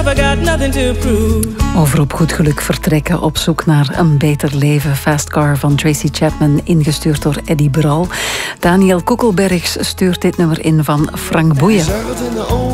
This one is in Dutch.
Over op goed geluk vertrekken op zoek naar een beter leven. Fast Car van Tracy Chapman, ingestuurd door Eddie Bral. Daniel Koekelbergs stuurt dit nummer in van Frank Boeien.